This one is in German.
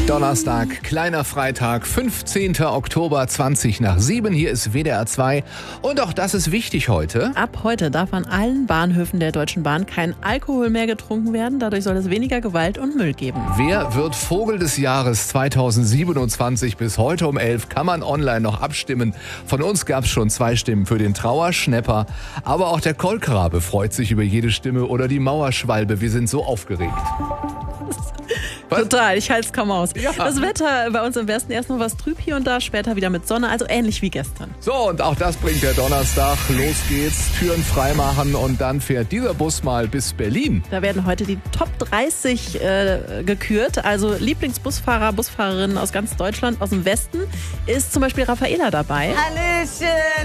Donnerstag, kleiner Freitag, 15. Oktober, 20 nach 7. Hier ist WDR 2. Und auch das ist wichtig heute. Ab heute darf an allen Bahnhöfen der Deutschen Bahn kein Alkohol mehr getrunken werden. Dadurch soll es weniger Gewalt und Müll geben. Wer wird Vogel des Jahres 2027? Bis heute um 11 kann man online noch abstimmen. Von uns gab es schon 2 Stimmen für den Trauerschnäpper. Aber auch der Kolkrabe freut sich über jede Stimme oder die Mauerschwalbe. Wir sind so aufgeregt. Was? Total, ich halte es kaum aus. Ja. Das Wetter bei uns im Westen erst noch was trüb hier und da, später wieder mit Sonne, also ähnlich wie gestern. So, und auch das bringt der Donnerstag. Los geht's, Türen freimachen und dann fährt dieser Bus mal bis Berlin. Da werden heute die Top 30 gekürt, also Lieblingsbusfahrer, Busfahrerinnen aus ganz Deutschland. Aus dem Westen ist zum Beispiel Raffaela dabei. Hallöchen!